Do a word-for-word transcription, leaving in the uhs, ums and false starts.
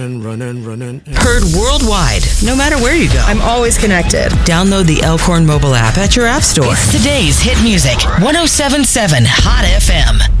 Running, running. Heard worldwide, no matter where you go. I'm always connected. Download the Elkhorn mobile app at your app store. It's today's hit music. one oh seven point seven Hot F M.